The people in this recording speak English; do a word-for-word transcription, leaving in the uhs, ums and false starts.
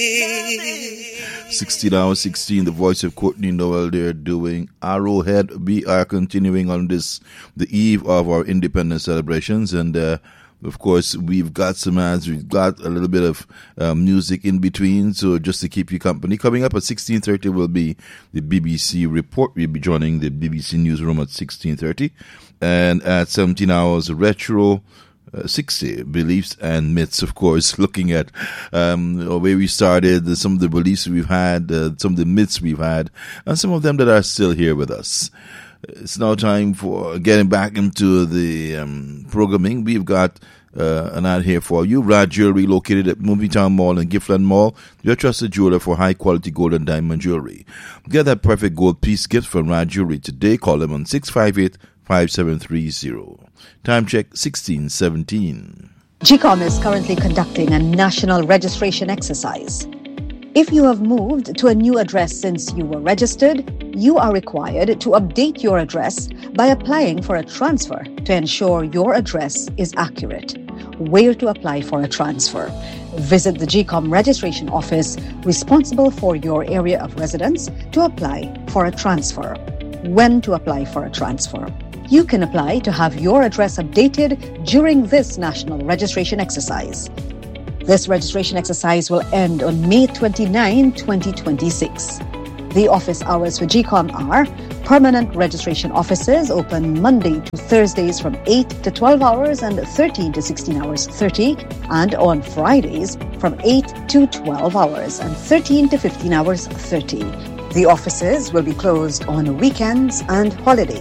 sixteen hours sixteen, the voice of Courtney Noel there doing Arrowhead. We are continuing on this, the eve of our independence celebrations, and uh, of course we've got some ads, we've got a little bit of um, music in between, so just to keep you company. Coming up at sixteen thirty will be the B B C report. We'll be joining the B B C newsroom at sixteen thirty, and at seventeen hours retro Uh, sixty beliefs and myths, of course, looking at um, where we started, uh, some of the beliefs we've had, uh, some of the myths we've had, and some of them that are still here with us. It's now time for getting back into the um, programming. We've got uh, an ad here for you. Rad Jewelry, located at Movietown Mall and Giftland Mall, your trusted jeweler for high-quality gold and diamond jewelry. Get that perfect gold piece gift from Rad Jewelry today. Call them on six five eight, five seven three zero. Time check sixteen seventeen. G COM is currently conducting a national registration exercise. If you have moved to a new address since you were registered, you are required to update your address by applying for a transfer to ensure your address is accurate. Where to apply for a transfer? Visit the G COM registration office responsible for your area of residence to apply for a transfer. When to apply for a transfer? You can apply to have your address updated during this national registration exercise. This registration exercise will end on May twenty-ninth, twenty twenty-six. The office hours for G COM are: permanent registration offices open Monday to Thursdays from eight to twelve hours and thirteen to sixteen hours thirty, and on Fridays from eight to twelve hours and thirteen to fifteen hours thirty. The offices will be closed on weekends and holidays.